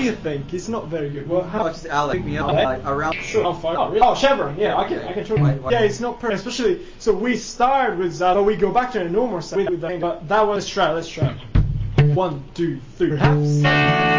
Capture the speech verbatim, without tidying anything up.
you think? It's not very good. Well, how? Oh, just Alex, pick me up Okay. like, around. Sure, I'll find. Oh, really? Oh, Chevron. Yeah, I can. I can try. Why- why- Yeah, it's not perfect. Especially, so we start with that, but we go back to a normal side with the thing. But that was try. Let's try. One, two, three. Perhaps.